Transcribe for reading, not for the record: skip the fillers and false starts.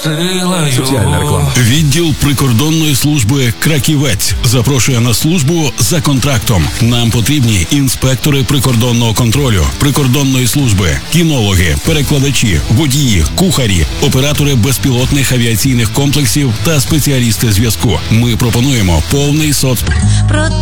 Соціальна реклама. Відділ прикордонної служби «Краківець» запрошує на службу за контрактом. Нам потрібні інспектори прикордонного контролю, прикордонної служби, кінологи, перекладачі, водії, кухарі, оператори безпілотних авіаційних комплексів та спеціалісти зв'язку. Ми пропонуємо повний